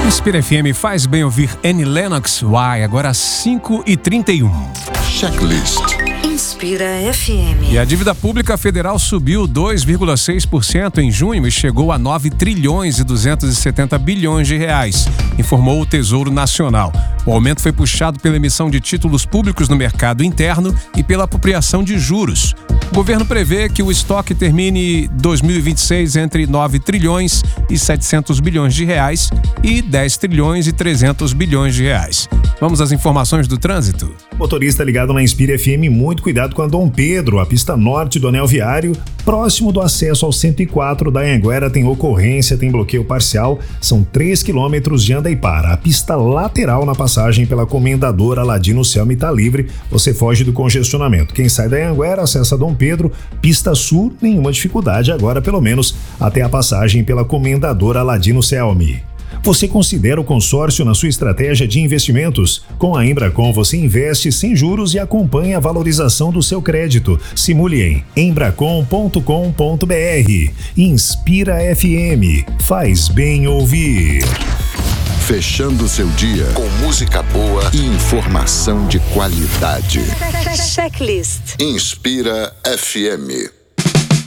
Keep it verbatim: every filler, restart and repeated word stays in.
Inspira F M faz bem ouvir Annie Lennox. Why? Agora às cinco e trinta e um. Checklist. Inspira F M. E a dívida pública federal subiu dois vírgula seis por cento em junho e chegou a nove trilhões e duzentos e setenta bilhões de reais, informou o Tesouro Nacional. O aumento foi puxado pela emissão de títulos públicos no mercado interno e pela apropriação de juros. O governo prevê que o estoque termine dois mil e vinte e seis entre nove trilhões e setecentos bilhões de reais e dez trilhões e trezentos bilhões de reais. Vamos às informações do trânsito. Motorista ligado na Inspira F M, muito cuidado com a Dom Pedro, a pista norte do anel viário, próximo do acesso ao cento e quatro da Anhanguera, tem ocorrência, tem bloqueio parcial, são três quilômetros de anda e para. A pista lateral na passagem pela Comendador Aladino Selma está livre, você foge do congestionamento. Quem sai da Anhanguera acessa Dom Pedro, pista sul, nenhuma dificuldade agora, pelo menos até a passagem pela Comendador Aladino Selmi. Você considera o consórcio na sua estratégia de investimentos? Com a Embracon você investe sem juros e acompanha a valorização do seu crédito. Simule em embracon ponto com ponto br. Inspira F M. Faz bem ouvir. Fechando seu dia com música boa e informação de qualidade. Checklist. Inspira F M.